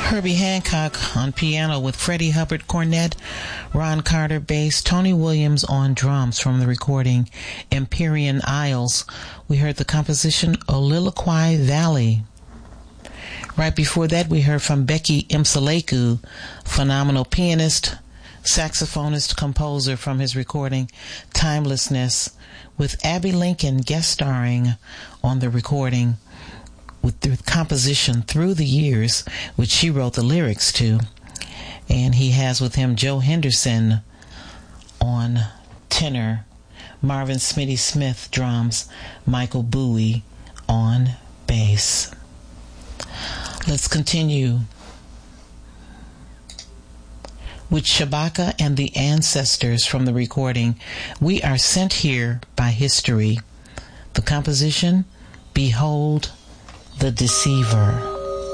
Herbie Hancock on piano with Freddie Hubbard cornet, Ron Carter bass, Tony Williams on drums from the recording Empyrean Isles. We heard the composition Oliliquai Valley. Right before that, we heard from Becky Mseleku, phenomenal pianist, saxophonist, composer from his recording Timelessness, with Abby Lincoln guest starring on the recording with the composition Through the Years, which she wrote the lyrics to. And he has with him Joe Henderson on tenor, Marvin Smitty Smith drums, Michael Bowie on bass. Let's continue with Shabaka and the Ancestors from the recording We Are Sent Here by History. The composition, Behold the Deceiver.